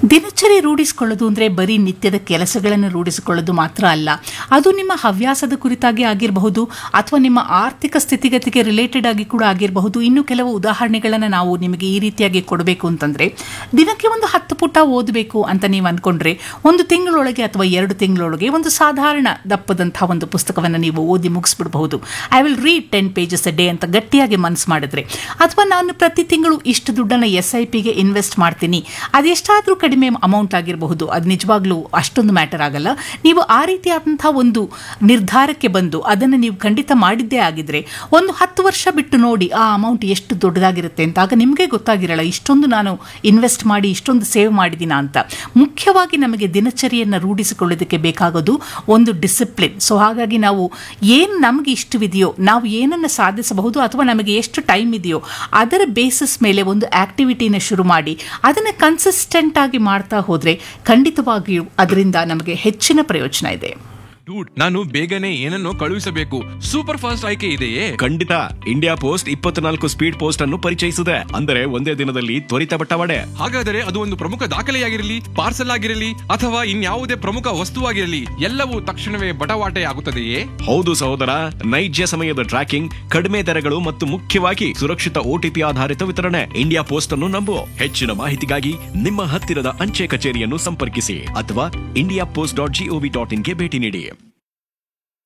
ದಿನಚರಿ ರೂಢಿಸಿಕೊಳ್ಳೋದು ಅಂದರೆ ಬರೀ ನಿತ್ಯದ ಕೆಲಸಗಳನ್ನು ರೂಢಿಸಿಕೊಳ್ಳೋದು ಮಾತ್ರ ಅಲ್ಲ. ಅದು ನಿಮ್ಮ ಹವ್ಯಾಸದ ಕುರಿತಾಗಿ ಆಗಿರಬಹುದು, ಅಥವಾ ನಿಮ್ಮ ಆರ್ಥಿಕ ಸ್ಥಿತಿಗತಿಗೆ ರಿಲೇಟೆಡ್ ಆಗಿ ಕೂಡ ಆಗಿರಬಹುದು. ಇನ್ನು ಕೆಲವು ಉದಾಹರಣೆಗಳನ್ನು ನಾವು ನಿಮಗೆ ಈ ರೀತಿಯಾಗಿ ಕೊಡಬೇಕು ಅಂತಂದರೆ, ದಿನಕ್ಕೆ ಒಂದು 10 ಪುಟ ಓದಬೇಕು ಅಂತ ನೀವು ಅಂದ್ಕೊಂಡ್ರೆ, ಒಂದು ತಿಂಗಳೊಳಗೆ ಅಥವಾ 2 ತಿಂಗಳೊಳಗೆ ಒಂದು ಸಾಧಾರಣ ದಪ್ಪದಂತಹ ಒಂದು ಪುಸ್ತಕವನ್ನು ನೀವು ಓದಿ ಮುಗಿಸ್ಬಿಡಬಹುದು. I will read 10 pages a day ಅಂತ ಗಟ್ಟಿಯಾಗಿ ಮನಸ್ಸು ಮಾಡಿದ್ರೆ, ಅಥವಾ ನಾನು ಪ್ರತಿ ತಿಂಗಳು ಇಷ್ಟು ದುಡ್ಡನ್ನು SIPಗೆ ಇನ್ವೆಸ್ಟ್ ಮಾಡ್ತೀನಿ, ಅದೆಷ್ಟಾದರೂ ಕಡಿಮೆ ಅಮೌಂಟ್ ಆಗಿರಬಹುದು, ಅದು ನಿಜವಾಗ್ಲೂ ಅಷ್ಟೊಂದು ಮ್ಯಾಟರ್ ಆಗಲ್ಲ. ನೀವು ಆ ರೀತಿಯಾದಂತಹ ಒಂದು ನಿರ್ಧಾರಕ್ಕೆ ಬಂದು ಅದನ್ನು ನೀವು ಖಂಡಿತ ಮಾಡಿದ್ದೇ ಆಗಿದ್ರೆ, ಒಂದು 10 ವರ್ಷ ಬಿಟ್ಟು ನೋಡಿ ಆ ಅಮೌಂಟ್ ಎಷ್ಟು ದೊಡ್ಡದಾಗಿರುತ್ತೆ ಅಂತ. ಆಗ ನಿಮಗೆ ಗೊತ್ತಾಗಿರಲ್ಲ ಇಷ್ಟೊಂದು ನಾನು ಇನ್ವೆಸ್ಟ್ ಮಾಡಿ ಇಷ್ಟೊಂದು ಸೇವ್ ಮಾಡಿದ್ದೀನ ಅಂತ. ಮುಖ್ಯವಾಗಿ ನಮಗೆ ದಿನಚರಿಯನ್ನು ರೂಢಿಸಿಕೊಳ್ಳೋದಕ್ಕೆ ಬೇಕಾಗೋದು ಒಂದು ಡಿಸಿಪ್ಲಿನ್. ಸೊ ಹಾಗಾಗಿ ನಾವು ಏನು ನಮಗೆ ಇಷ್ಟವಿದೆಯೋ, ನಾವು ಏನನ್ನು ಸಾಧಿಸಬಹುದು ಅಥವಾ ನಮಗೆ ಎಷ್ಟು ಟೈಮ್ ಇದೆಯೋ ಅದರ ಬೇಸಿಸ್ ಮೇಲೆ ಒಂದು ಆಕ್ಟಿವಿಟಿನ ಶುರು ಮಾಡಿ ಅದನ್ನು ಕನ್ಸಿಸ್ಟೆಂಟ್ ಆಗಿ ಮಾಡ್ತಾ ಹೋದ್ರೆ ಖಂಡಿತವಾಗಿಯೂ ಅದರಿಂದ ನಮಗೆ ಹೆಚ್ಚಿನ ಪ್ರಯೋಜನ ಇದೆ. ಡೂಡ್, ನಾನು ಬೇಗನೆ ಏನನ್ನೋ ಕಳುಹಿಸಬೇಕು. ಸೂಪರ್ ಫಾಸ್ಟ್ ಆಯ್ಕೆ ಇದೆಯೇ? ಖಂಡಿತ. ಇಂಡಿಯಾ ಪೋಸ್ಟ್ 24 ಸ್ಪೀಡ್ ಪೋಸ್ಟ್ ಅನ್ನು ಪರಿಚಯಿಸಿದೆ. ಅಂದರೆ ಒಂದೇ ದಿನದಲ್ಲಿ ತ್ವರಿತ ಬಟ್ಟವಾಡೆ. ಹಾಗಾದರೆ ಅದು ಒಂದು ಪ್ರಮುಖ ದಾಖಲೆಯಾಗಿರಲಿ, ಪಾರ್ಸಲ್ ಆಗಿರಲಿ ಅಥವಾ ಇನ್ಯಾವುದೇ ಪ್ರಮುಖ ವಸ್ತುವಾಗಿರಲಿ, ಎಲ್ಲವೂ ತಕ್ಷಣವೇ ಬಟವಾಟೆ ಆಗುತ್ತದೆಯೇ? ಹೌದು ಸಹೋದರ, ನೈಜ ಸಮಯದ ಟ್ರ್ಯಾಕಿಂಗ್, ಕಡಿಮೆ ದರಗಳು ಮತ್ತು ಮುಖ್ಯವಾಗಿ ಸುರಕ್ಷಿತ OTP ಆಧಾರಿತ ವಿತರಣೆ. ಇಂಡಿಯಾ ಪೋಸ್ಟ್ ಅನ್ನು ನಂಬು. ಹೆಚ್ಚಿನ ಮಾಹಿತಿಗಾಗಿ ನಿಮ್ಮ ಹತ್ತಿರದ ಅಂಚೆ ಕಚೇರಿಯನ್ನು ಸಂಪರ್ಕಿಸಿ ಅಥವಾ indiapost.gov.in ಗೆ ಭೇಟಿ ನೀಡಿ.